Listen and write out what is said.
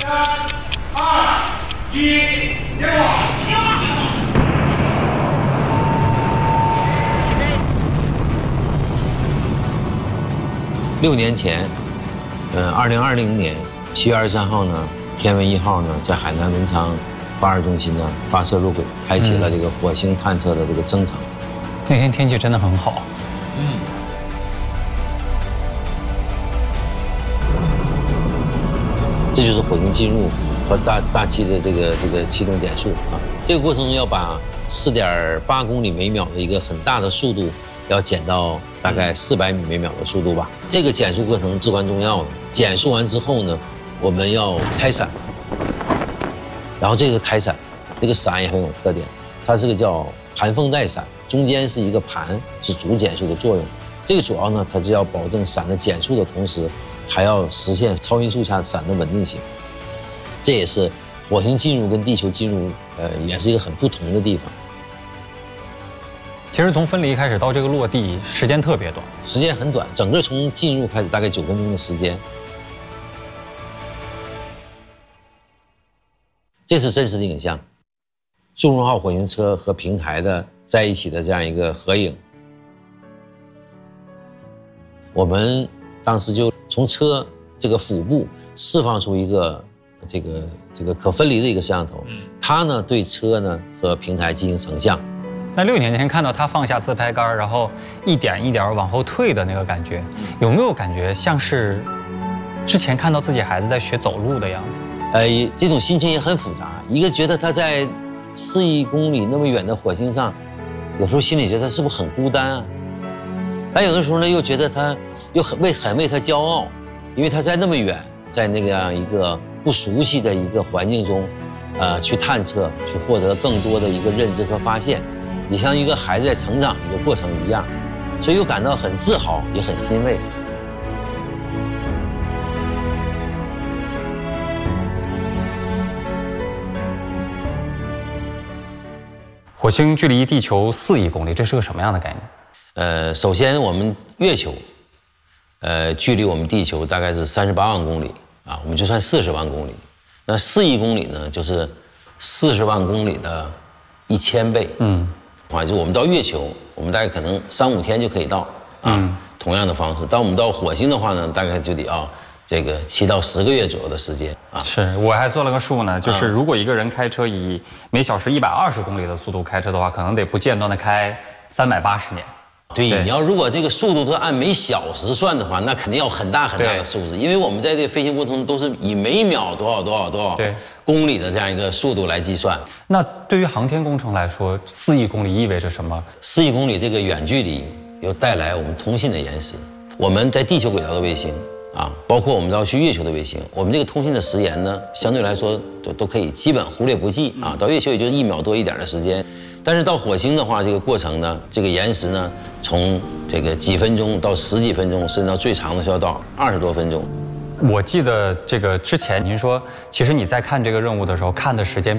3、2、1，点火！6年前，2020年7月23号呢，天文1号呢在海南文昌发射中心呢发射入轨，开启了这个火星探测的这个征程。 那天天气真的很好。 这就是火星进入和大气的这个启动减速啊。这个过程中要把4.8公里每秒的一个很大的速度，要减到大概400米每秒的速度吧。这个减速过程至关重要的。减速完之后呢，我们要开伞，然后这是开伞，这个伞也很有特点，它这个叫盘风带伞，中间是一个盘，是主减速的作用。这个主要呢，它是要保证伞的减速的同时，还要实现超音速下伞的稳定性。这也是火星进入跟地球进入，也是一个很不同的地方。 其实从分离开始到这个落地，时间特别短， 时间很短，整个从进入开始大概9分钟的时间。这是真实的影像，祝融号火星车和平台的在一起的这样一个合影。我们当时就从车这个腹部释放出一个这个可分离的一个摄像头，它呢对车呢和平台进行成像。 那6年前看到他放下自拍杆，然后一点一点往后退的那个感觉，有没有感觉像是之前看到自己孩子在学走路的样子？ 这种心情也很复杂。一个觉得他在4亿公里那么远的火星上，有时候心里觉得他是不是很孤单啊？但有的时候呢，又觉得他又很为他骄傲，因为他在那么远，在那样一个不熟悉的一个环境中，去探测，去获得更多的一个认知和发现，也像一个孩子在成长一个过程一样，所以又感到很自豪，也很欣慰。 火星距离地球4亿公里，这是个什么样的概念？ 首先我们月球，距离我们地球大概是38万公里啊，我们就算40万公里。那4亿公里呢，就是40万公里的1000倍。就我们到月球，我们大概可能3、5天就可以到啊。同样的方式，当我们到火星的话呢，大概就得要这个7到10个月左右的时间啊。 是，我还做了个数呢，就是如果一个人开车以每小时120公里的速度开车的话，可能得不间断的开380年。 对，你要如果这个速度都按每小时算的话，那肯定要很大很大的数字，因为我们在这个飞行过程中都是以每秒多少公里的这样一个速度来计算。 那对于航天工程来说，4亿公里意味着什么 ？4亿公里这个远距离又带来我们通信的延时。我们在地球轨道的卫星啊，包括我们要去月球的卫星，我们这个通信的时延呢，相对来说都可以基本忽略不计啊。到月球也就是1秒多一点的时间。但是到火星的话，这个过程呢，这个延时呢，从这个几分钟到10几分钟，甚至到最长的是要到20多分钟。 我记得这个之前您说，其实你在看这个任务的时候，看的时间